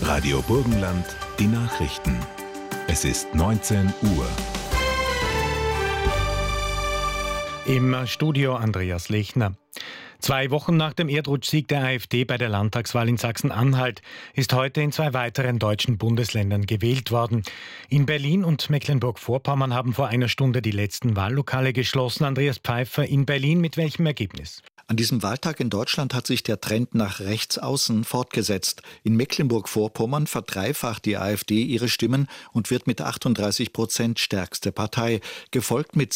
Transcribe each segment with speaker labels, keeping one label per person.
Speaker 1: Radio Burgenland, die Nachrichten. Es ist 19 Uhr.
Speaker 2: Im Studio Andreas Lechner. 2 Wochen nach dem Erdrutschsieg der AfD bei der Landtagswahl in Sachsen-Anhalt ist heute in 2 weiteren deutschen Bundesländern gewählt worden. In Berlin und Mecklenburg-Vorpommern haben vor einer Stunde die letzten Wahllokale geschlossen. Andreas Pfeiffer, in Berlin mit welchem Ergebnis?
Speaker 3: An diesem Wahltag in Deutschland hat sich der Trend nach rechts außen fortgesetzt. In Mecklenburg-Vorpommern verdreifacht die AfD ihre Stimmen und wird mit 38% stärkste Partei, gefolgt mit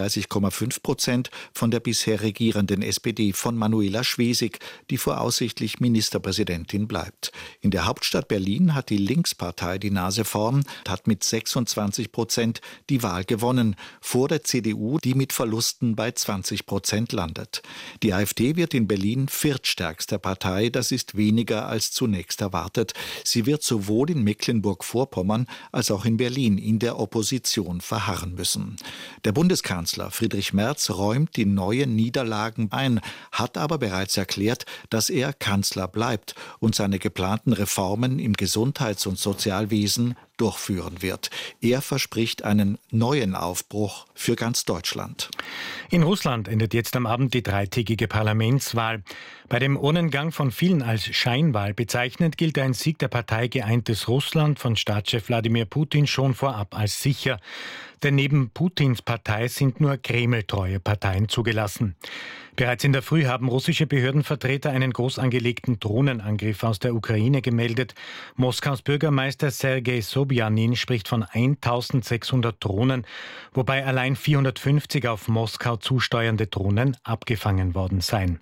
Speaker 3: 36,5% von der bisher regierenden SPD von Manuela Schwesig, die voraussichtlich Ministerpräsidentin bleibt. In der Hauptstadt Berlin hat die Linkspartei die Nase vorn, hat mit 26% die Wahl gewonnen, vor der CDU, die mit Verlusten bei 20% landet. Die AfD wird in Berlin viertstärkste Partei, das ist weniger als zunächst erwartet. Sie wird sowohl in Mecklenburg-Vorpommern als auch in Berlin in der Opposition verharren müssen. Der Bundeskanzler Friedrich Merz räumt die neuen Niederlagen ein, hat aber bereits erklärt, dass er Kanzler bleibt und seine geplanten Reformen im Gesundheits- und Sozialwesen durchführen wird. Er verspricht einen neuen Aufbruch für ganz Deutschland.
Speaker 2: In Russland endet jetzt am Abend die 3-tägige Parlamentswahl. Bei dem Urnengang, von vielen als Scheinwahl bezeichnet, gilt ein Sieg der Partei Geeintes Russland von Staatschef Wladimir Putin schon vorab als sicher. Denn neben Putins Partei sind nur Kreml-treue Parteien zugelassen. Bereits in der Früh haben russische Behördenvertreter einen groß angelegten Drohnenangriff aus der Ukraine gemeldet. Moskaus Bürgermeister Sergei Sobjanin spricht von 1600 Drohnen, wobei allein 450 auf Moskau zusteuernde Drohnen abgefangen worden seien.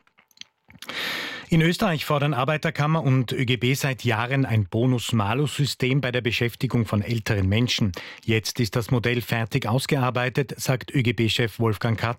Speaker 2: In Österreich fordern Arbeiterkammer und ÖGB seit Jahren ein Bonus-Malus-System bei der Beschäftigung von älteren Menschen. Jetzt ist das Modell fertig ausgearbeitet, sagt ÖGB-Chef Wolfgang Katz.